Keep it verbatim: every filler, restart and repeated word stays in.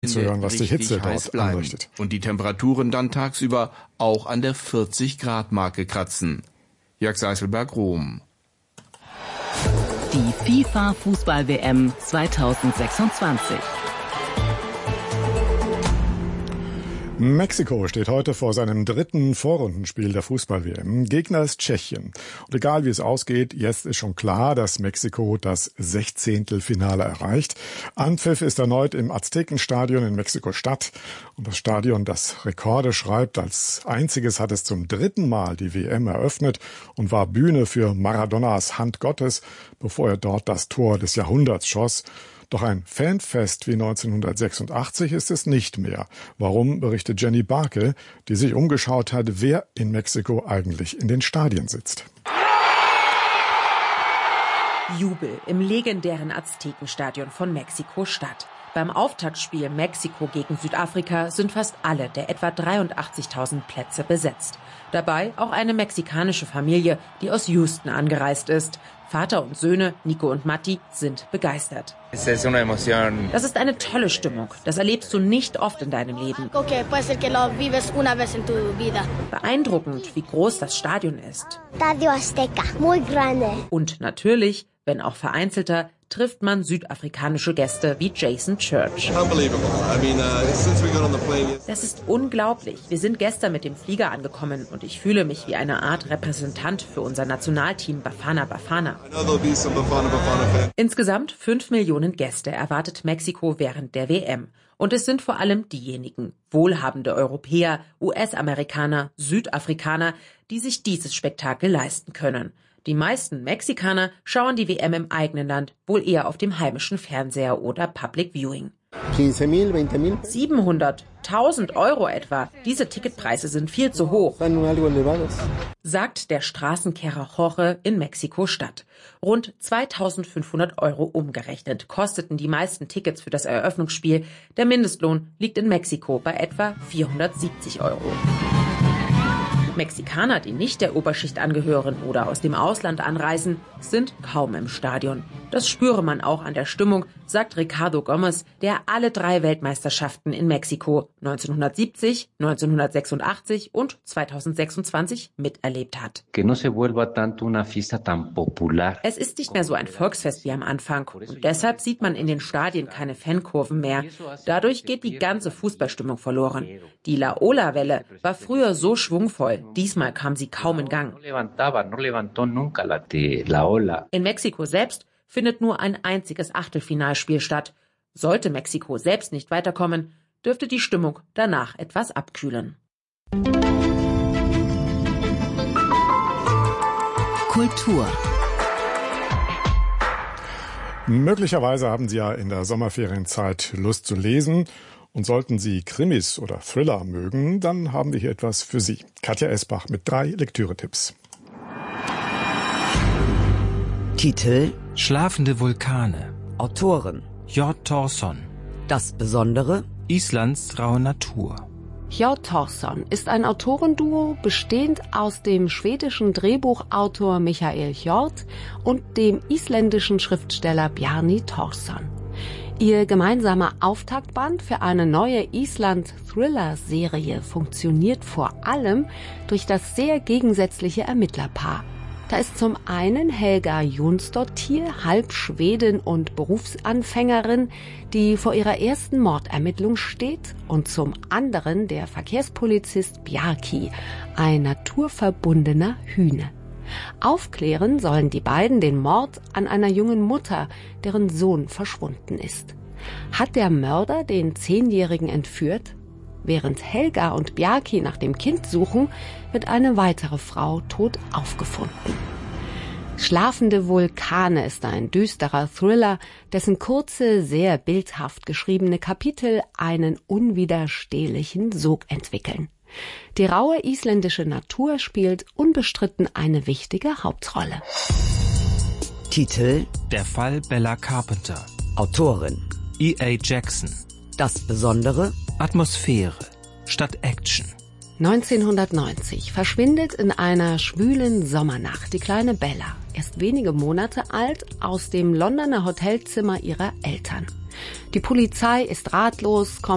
zu hören, was die Hitze dort anrichtet. Und die Temperaturen dann tagsüber auch an der vierzig Grad Marke kratzen. Jörg Seiselberg, Rom. Die FIFA-Fußball-W M zweitausendsechsundzwanzig. Mexiko steht heute vor seinem dritten Vorrundenspiel der Fußball-W M. Gegner ist Tschechien. Und egal wie es ausgeht, jetzt ist schon klar, dass Mexiko das Sechzehntelfinale erreicht. Anpfiff ist erneut im Aztekenstadion in Mexiko-Stadt. Und das Stadion, das Rekorde schreibt, als einziges hat es zum dritten Mal die W M eröffnet und war Bühne für Maradonas Hand Gottes, bevor er dort das Tor des Jahrhunderts schoss. Doch ein Fanfest wie neunzehnhundertsechsundachtzig ist es nicht mehr. Warum, berichtet Jenny Barke, die sich umgeschaut hat, wer in Mexiko eigentlich in den Stadien sitzt. Jubel im legendären Aztekenstadion von Mexiko-Stadt. Beim Auftaktspiel Mexiko gegen Südafrika sind fast alle der etwa dreiundachtzigtausend Plätze besetzt. Dabei auch eine mexikanische Familie, die aus Houston angereist ist. Vater und Söhne, Nico und Matti, sind begeistert. Das ist eine tolle Stimmung. Das erlebst du nicht oft in deinem Leben. Beeindruckend, wie groß das Stadion ist. Und natürlich, wenn auch vereinzelter, trifft man südafrikanische Gäste wie Jason Church. Das ist unglaublich. Wir sind gestern mit dem Flieger angekommen und ich fühle mich wie eine Art Repräsentant für unser Nationalteam Bafana Bafana. Insgesamt fünf Millionen Gäste erwartet Mexiko während der W M. Und es sind vor allem diejenigen, wohlhabende Europäer, U S-Amerikaner, Südafrikaner, die sich dieses Spektakel leisten können. Die meisten Mexikaner schauen die W M im eigenen Land wohl eher auf dem heimischen Fernseher oder Public Viewing. siebenhundert, tausend Euro etwa. Diese Ticketpreise sind viel zu hoch, sagt der Straßenkehrer Jorge in Mexiko-Stadt. Rund zweitausendfünfhundert Euro umgerechnet kosteten die meisten Tickets für das Eröffnungsspiel. Der Mindestlohn liegt in Mexiko bei etwa vierhundertsiebzig Euro. Mexikaner, die nicht der Oberschicht angehören oder aus dem Ausland anreisen, sind kaum im Stadion. Das spüre man auch an der Stimmung, sagt Ricardo Gomez, der alle drei Weltmeisterschaften in Mexiko neunzehnhundertsiebzig, neunzehnhundertsechsundachtzig und zweitausendsechsundzwanzig miterlebt hat. Es ist nicht mehr so ein Volksfest wie am Anfang und deshalb sieht man in den Stadien keine Fankurven mehr. Dadurch geht die ganze Fußballstimmung verloren. Die La Ola-Welle war früher so schwungvoll, diesmal kam sie kaum in Gang. In Mexiko selbst findet nur ein einziges Achtelfinalspiel statt. Sollte Mexiko selbst nicht weiterkommen, dürfte die Stimmung danach etwas abkühlen. Kultur. Möglicherweise haben Sie ja in der Sommerferienzeit Lust zu lesen. Und sollten Sie Krimis oder Thriller mögen, dann haben wir hier etwas für Sie. Katja Esbach mit drei Lektüretipps. Titel: Schlafende Vulkane. Autoren: J. Thorsson. Das Besondere: Islands raue Natur. J. Thorsson ist ein Autorenduo, bestehend aus dem schwedischen Drehbuchautor Michael Hjort und dem isländischen Schriftsteller Bjarni Thorsson. Ihr gemeinsamer Auftaktband für eine neue Island-Thriller-Serie funktioniert vor allem durch das sehr gegensätzliche Ermittlerpaar. Da ist zum einen Helga Jonsdottir, halb Schwedin und Berufsanfängerin, die vor ihrer ersten Mordermittlung steht, und zum anderen der Verkehrspolizist Bjarki, ein naturverbundener Hühne. Aufklären sollen die beiden den Mord an einer jungen Mutter, deren Sohn verschwunden ist. Hat der Mörder den Zehnjährigen entführt? Während Helga und Bjarki nach dem Kind suchen, wird eine weitere Frau tot aufgefunden. Schlafende Vulkane ist ein düsterer Thriller, dessen kurze, sehr bildhaft geschriebene Kapitel einen unwiderstehlichen Sog entwickeln. Die raue isländische Natur spielt unbestritten eine wichtige Hauptrolle. Titel: Der Fall Bella Carpenter. Autorin: E A Jackson. Das Besondere: Atmosphäre statt Action. neunzehnhundertneunzig verschwindet in einer schwülen Sommernacht die kleine Bella, erst wenige Monate alt, aus dem Londoner Hotelzimmer ihrer Eltern. Die Polizei ist ratlos, kommt